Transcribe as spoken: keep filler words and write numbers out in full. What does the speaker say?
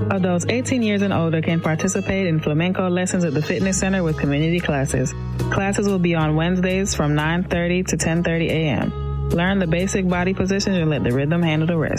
Adults eighteen years and older can participate in flamenco lessons at the fitness center with community classes. Classes will be on Wednesdays from nine thirty to ten thirty a.m. Learn the basic body positions and let the rhythm handle the rest.